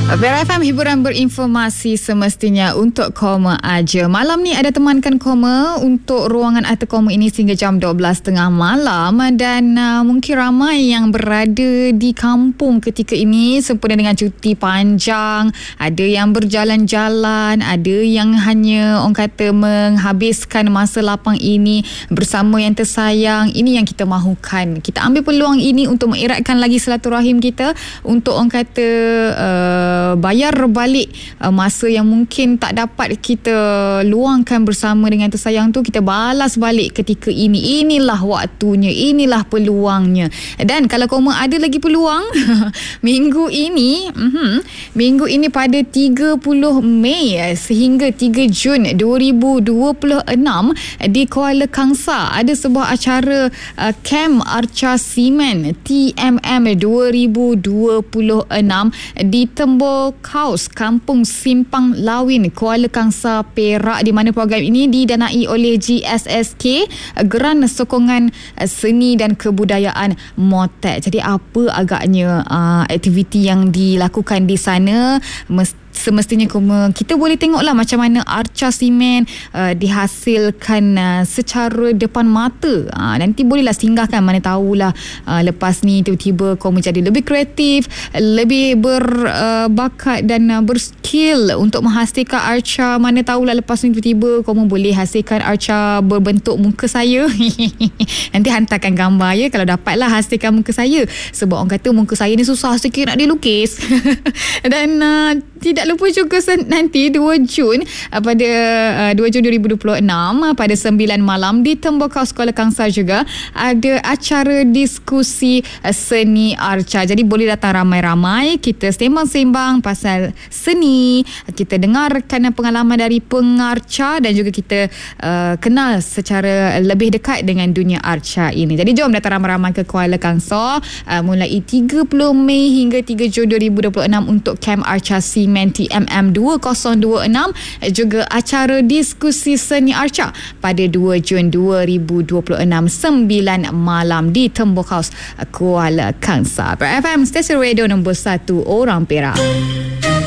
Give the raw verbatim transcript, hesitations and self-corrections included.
Vera F M, hiburan berinformasi semestinya untuk koma aja. Malam ni ada temankan koma untuk ruangan Arti Koma ini sehingga jam dua belas tiga puluh malam, dan uh, mungkin ramai yang berada di kampung ketika ini sempena dengan cuti panjang. Ada yang berjalan-jalan, ada yang hanya orang kata menghabiskan masa lapang ini bersama yang tersayang. Ini yang kita mahukan. Kita ambil peluang ini untuk mengeratkan lagi silaturahim kita, untuk orang kata uh, bayar balik uh, masa yang mungkin tak dapat kita luangkan bersama dengan tersayang tu, kita balas balik ketika ini. Inilah waktunya, inilah peluangnya. Dan kalau koma ada lagi peluang minggu ini, uh-huh, minggu ini pada tiga puluh Mei sehingga tiga Jun dua ribu dua puluh enam di Kuala Kangsar ada sebuah acara uh, Camp Arca Cement T M M dua ribu dua puluh enam di Tembok Kaus, Kampung Simpang Lawin, Kuala Kangsar, Perak, di mana program ini didanai oleh G S S K, Geran Sokongan Seni dan Kebudayaan Motek. Jadi apa agaknya uh, aktiviti yang dilakukan di sana? Mesti semestinya kita boleh tengoklah macam mana arca simen uh, dihasilkan uh, secara depan mata. Uh, nanti bolehlah singgahkan, mana tahulah uh, lepas ni tiba-tiba kau menjadi lebih kreatif, lebih berbakat uh, dan uh, berskill untuk menghasilkan arca. Mana tahulah lepas ni tiba-tiba kau boleh hasilkan arca berbentuk muka saya. Nanti hantarkan gambar ya kalau dapatlah hasilkan muka saya, sebab orang kata muka saya ni susah sikit nak dilukis. Dan uh, tidak lupa juga nanti dua Jun uh, pada uh, dua Jun dua ribu dua puluh enam uh, pada sembilan malam di Tembokau Kuala Kangsar juga ada acara diskusi uh, seni arca. Jadi boleh datang ramai-ramai, kita sembang-sembang pasal seni, kita dengarkan pengalaman dari pengarca dan juga kita uh, kenal secara lebih dekat dengan dunia arca ini. Jadi jom datang ramai-ramai ke Kuala Kangsar uh, mulai tiga puluh Mei hingga tiga Jun dua ribu dua puluh enam untuk Camp Arca Cement T M M dua ribu dua puluh enam, juga acara diskusi seni arca pada dua Jun dua ribu dua puluh enam sembilan malam di Tembok House, Kuala Kangsar. F M, stesen radio nombor satu orang Perak.